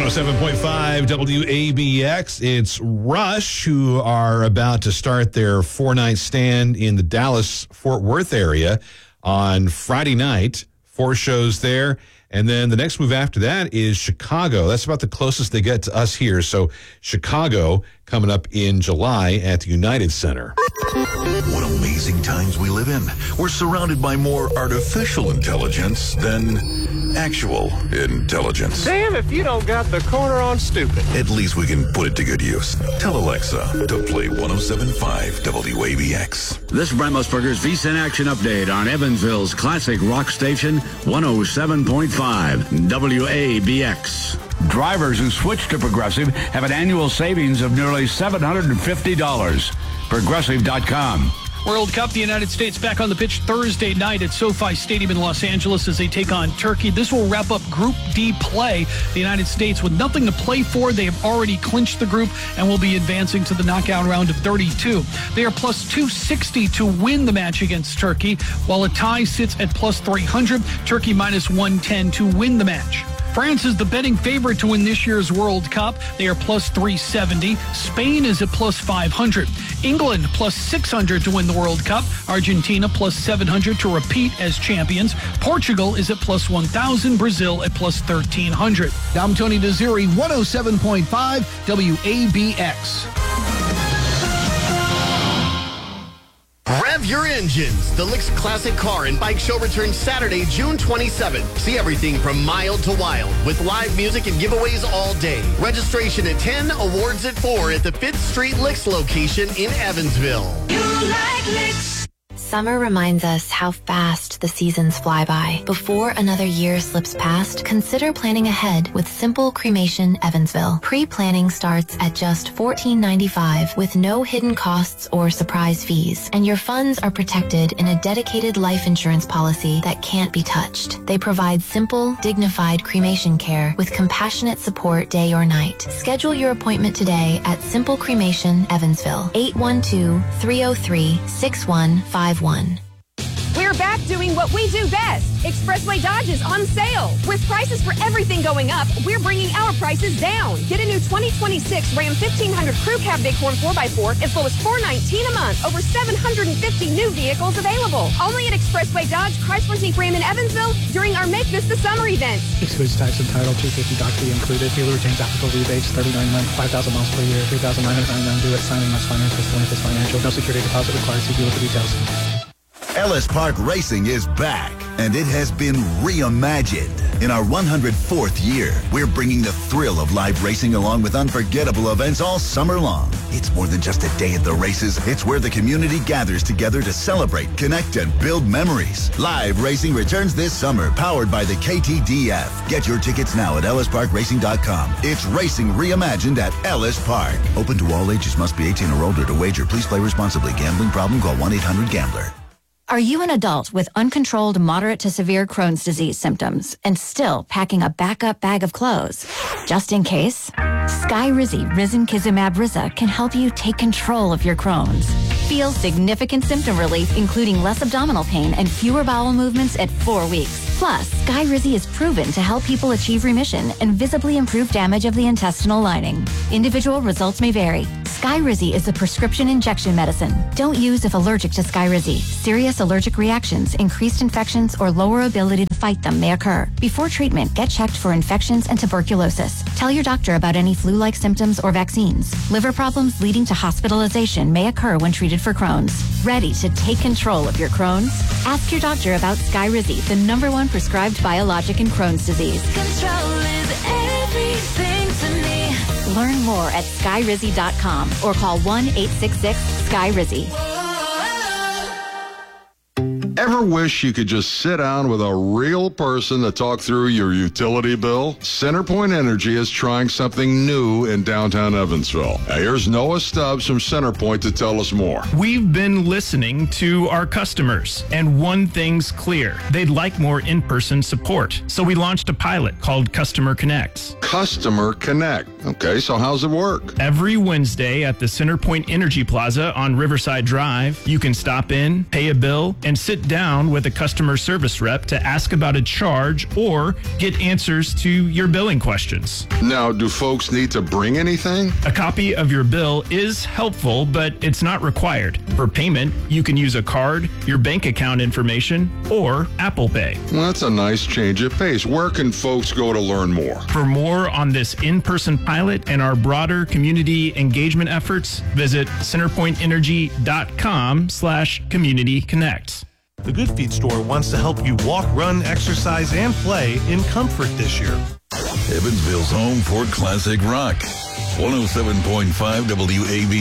107.5 WABX. It's Rush, who are about to start their four-night stand in the Dallas-Fort Worth area on Friday night. 4 shows there. And then the next move after that is Chicago. That's about the closest they get to us here. So Chicago coming up in July at the United Center. What amazing times we live in. We're surrounded by more artificial intelligence than actual intelligence. Damn if you don't got the corner on stupid. At least we can put it to good use. Tell Alexa to play 107.5 WABX. This is Brent Musburger's VSIN Action Update on Evansville's classic rock station, 107.5 WABX. Drivers who switch to Progressive have an annual savings of nearly $750. Progressive.com. World Cup, the United States back on the pitch Thursday night at SoFi Stadium in Los Angeles as they take on Turkey. This will wrap up Group D play. The United States with nothing to play for. They have already clinched the group and will be advancing to the knockout round of 32. They are plus 260 to win the match against Turkey, while a tie sits at plus 300. Turkey minus 110 to win the match. France is the betting favorite to win this year's World Cup. They are plus 370. Spain is at plus 500. England plus 600 to win the World Cup. Argentina plus 700 to repeat as champions. Portugal is at plus 1,000. Brazil at plus 1,300. I'm Tony Desiri, 107.5 WABX. Rev your engines. The Licks Classic Car and Bike Show returns Saturday, June 27th. See everything from mild to wild with live music and giveaways all day. Registration at 10, awards at 4 at the 5th Street Licks location in Evansville. You like Licks. Summer reminds us how fast the seasons fly by. Before another year slips past, consider planning ahead with Simple Cremation Evansville. Pre-planning starts at just $14.95 with no hidden costs or surprise fees, and your funds are protected in a dedicated life insurance policy that can't be touched. They provide simple, dignified cremation care with compassionate support day or night. Schedule your appointment today at Simple Cremation Evansville, 812-303-6151. We're back doing what we do best. Expressway Dodge is on sale. With prices for everything going up, we're bringing our prices down. Get a new 2026 Ram 1500 Crew Cab Bighorn 4x4 as low as $419 a month. Over 750 new vehicles available. Only at Expressway Dodge, Chrysler Jeep Ram in Evansville during our Make This the Summer event. Excludes tax and title, $250 doc fee included. Dealer retains applicable rebates, $39 month, 5,000 miles per year, $3,999 due at signing less finance with Slantis Financial. No security deposit required. See dealer for details. Ellis Park Racing is back, and it has been reimagined. In our 104th year, we're bringing the thrill of live racing along with unforgettable events all summer long. It's more than just a day at the races. It's where the community gathers together to celebrate, connect, and build memories. Live racing returns this summer, powered by the KTDF. Get your tickets now at ellisparkracing.com. It's racing reimagined at Ellis Park. Open to all ages. Must be 18 or older to wager. Please play responsibly. Gambling problem? Call 1-800-GAMBLER. Are you an adult with uncontrolled moderate to severe Crohn's disease symptoms and still packing a backup bag of clothes? Just in case, Skyrizi Risankizumab Riza can help you take control of your Crohn's. Feel significant symptom relief, including less abdominal pain and fewer bowel movements at 4 weeks. Plus, Skyrizi is proven to help people achieve remission and visibly improve damage of the intestinal lining. Individual results may vary. Skyrizi is a prescription injection medicine. Don't use if allergic to Skyrizi. Serious allergic reactions, increased infections, or lower ability to fight them may occur. Before treatment, get checked for infections and tuberculosis. Tell your doctor about any flu-like symptoms or vaccines. Liver problems leading to hospitalization may occur when treated for Crohn's. Ready to take control of your Crohn's? Ask your doctor about Skyrizi, the #1 prescribed biologic in Crohn's disease. Control is everything to me. Learn more at skyrizi.com or call 1-866-SKYRIZI. Ever wish you could just sit down with a real person to talk through your utility bill? CenterPoint Energy is trying something new in downtown Evansville. Now, here's Noah Stubbs from CenterPoint to tell us more. We've been listening to our customers, and one thing's clear. They'd like more in-person support. So we launched a pilot called Customer Connect. Customer Connect. Okay, so how's it work? Every Wednesday at the CenterPoint Energy Plaza on Riverside Drive, you can stop in, pay a bill, and sit down with a customer service rep to ask about a charge or get answers to your billing questions. Now, do folks need to bring anything? A copy of your bill is helpful, but it's not required. For payment, you can use a card, your bank account information, or Apple Pay. Well, that's a nice change of pace. Where can folks go to learn more? For more on this in-person pilot and our broader community engagement efforts, visit centerpointenergy.com/community connect. The Good Feet store wants to help you walk, run, exercise, and play in comfort this year. Evansville's home for classic rock. 107.5 WAB.